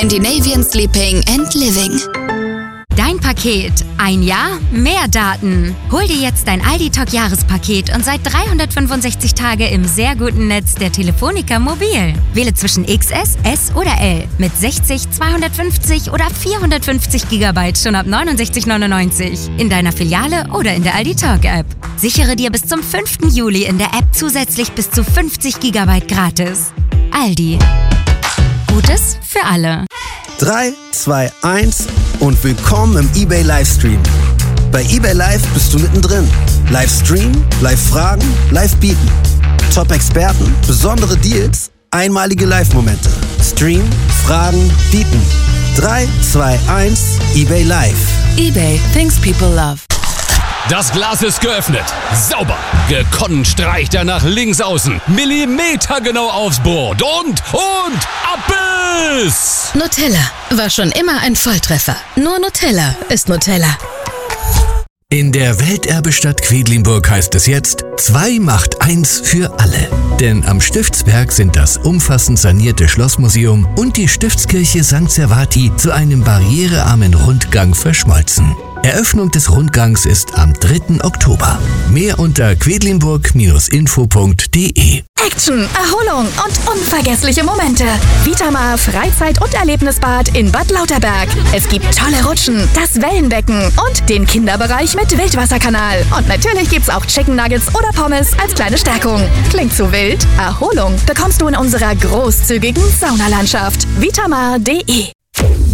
Scandinavian Sleeping and Living. Dein Paket. Ein Jahr, mehr Daten. Hol dir jetzt dein Aldi Talk Jahrespaket und sei 365 Tage im sehr guten Netz der Telefonica Mobil. Wähle zwischen XS, S oder L mit 60, 250 oder 450 GB schon ab 69,99 in deiner Filiale oder in der Aldi Talk App. Sichere dir bis zum 5. Juli in der App zusätzlich bis zu 50 GB gratis. Aldi. Gutes für alle. 3, 2, 1 und willkommen im eBay Livestream. Bei eBay Live bist du mittendrin. Livestream, Live-Fragen, Live-Bieten. Top-Experten, besondere Deals, einmalige Live-Momente. Stream, Fragen, Bieten. 3, 2, 1, eBay Live. eBay, things people love. Das Glas ist geöffnet. Sauber. Gekonnt streicht er nach links außen. Millimetergenau aufs Board. Und ab ist! Nutella war schon immer ein Volltreffer. Nur Nutella ist Nutella. In der Welterbestadt Quedlinburg heißt es jetzt, 2 macht 1 für alle. Denn am Stiftsberg sind das umfassend sanierte Schlossmuseum und die Stiftskirche St. Servati zu einem barrierearmen Rundgang verschmolzen. Eröffnung des Rundgangs ist am 3. Oktober. Mehr unter quedlinburg-info.de. Action, Erholung und unvergessliche Momente. Vitamar Freizeit- und Erlebnisbad in Bad Lauterberg. Es gibt tolle Rutschen, das Wellenbecken und den Kinderbereich mit Wildwasserkanal. Und natürlich gibt's auch Chicken Nuggets oder Pommes als kleine Stärkung. Klingt zu wild? Erholung bekommst du in unserer großzügigen Saunalandschaft. Vitamar.de